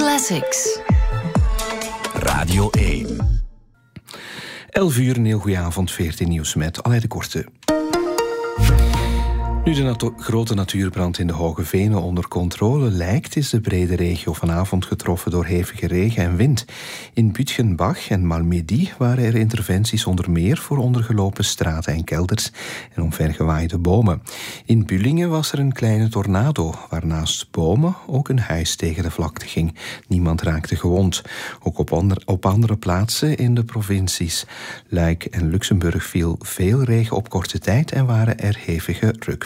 Classics. Radio 1. 11 uur, een heel goede avond, 14 nieuws met Alain de Korte. Nu de grote natuurbrand in de Hoge Venen onder controle lijkt, is de brede regio vanavond getroffen door hevige regen en wind. In Bütgenbach en Malmedy waren er interventies onder meer voor ondergelopen straten en kelders en omvergewaaide bomen. In Bullingen was er een kleine tornado, waarnaast bomen ook een huis tegen de vlakte ging. Niemand raakte gewond. Ook op andere plaatsen in de provincies Luik en Luxemburg viel veel regen op korte tijd en waren er hevige rukwinden.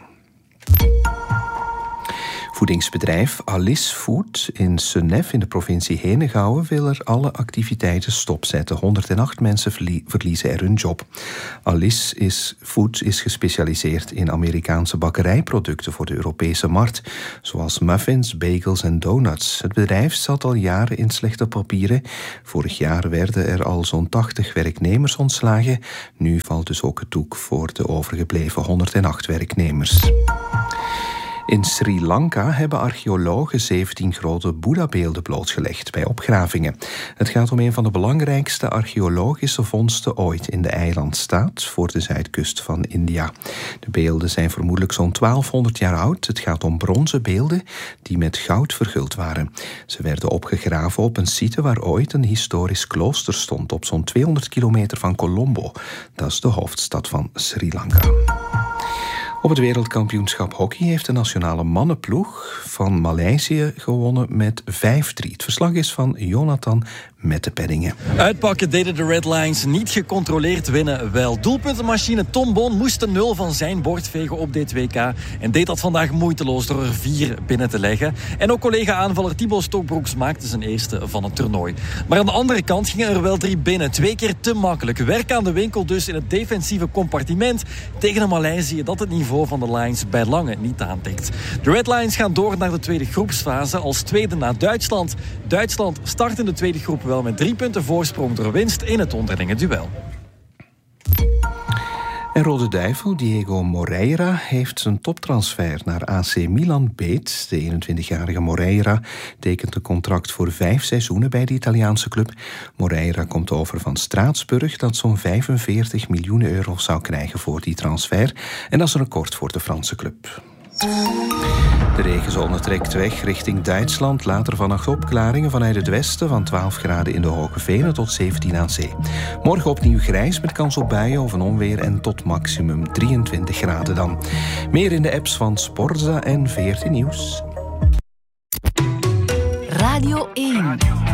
Voedingsbedrijf Alice Food in Senef in de provincie Henegouwen wil er alle activiteiten stopzetten. 108 mensen verliezen er hun job. Alice Food is gespecialiseerd in Amerikaanse bakkerijproducten voor de Europese markt, zoals muffins, bagels en donuts. Het bedrijf zat al jaren in slechte papieren. Vorig jaar werden er al zo'n 80 werknemers ontslagen. Nu valt dus ook het doek voor de overgebleven 108 werknemers. In Sri Lanka hebben archeologen 17 grote Boeddha-beelden blootgelegd bij opgravingen. Het gaat om een van de belangrijkste archeologische vondsten ooit in de eilandstaat voor de zuidkust van India. De beelden zijn vermoedelijk zo'n 1200 jaar oud. Het gaat om bronzen beelden die met goud verguld waren. Ze werden opgegraven op een site waar ooit een historisch klooster stond op zo'n 200 kilometer van Colombo. Dat is de hoofdstad van Sri Lanka. Op het wereldkampioenschap hockey heeft de nationale mannenploeg van Maleisië gewonnen met 5-3. Het verslag is van Jonathan Mettepenningen. Uitpakken deden de Red Lions niet, gecontroleerd winnen wel. Doelpuntenmachine Tom Bon moest de 0 van zijn bord vegen op dit WK en deed dat vandaag moeiteloos door er 4 binnen te leggen. En ook collega-aanvaller Thibaut Stokbroeks maakte zijn eerste van het toernooi. Maar aan de andere kant gingen er wel 3 binnen. 2 keer te makkelijk. Werk aan de winkel dus in het defensieve compartiment tegen een Maleisië dat het niveau van de Lions bij lange niet aantikt. De Red Lions gaan door naar de tweede groepsfase als tweede na Duitsland. Duitsland start in de tweede groep wel met 3 punten voorsprong door winst in het onderlinge duel. En Rode Duivel, Diego Moreira, heeft zijn toptransfer naar AC Milan beet. De 21-jarige Moreira tekent een contract voor 5 seizoenen bij de Italiaanse club. Moreira komt over van Straatsburg, dat zo'n 45 miljoen euro zou krijgen voor die transfer. En dat is een record voor de Franse club. De regenzone trekt weg richting Duitsland. Later vannacht opklaringen vanuit het westen van 12 graden in de Hoge Venen tot 17 aan zee. Morgen opnieuw grijs met kans op buien of een onweer en tot maximum 23 graden dan. Meer in de apps van Sporza en 14 Nieuws. Radio 1.